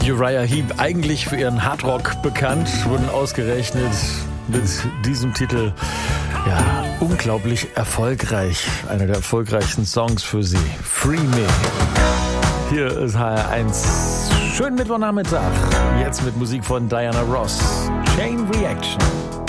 Uriah Heep, eigentlich für ihren Hardrock bekannt, wurden ausgerechnet mit diesem Titel unglaublich erfolgreich. Einer der erfolgreichsten Songs für sie. Free Me. Hier ist HR1. Schönen Mittwochnachmittag. Jetzt mit Musik von Diana Ross. Chain Reaction.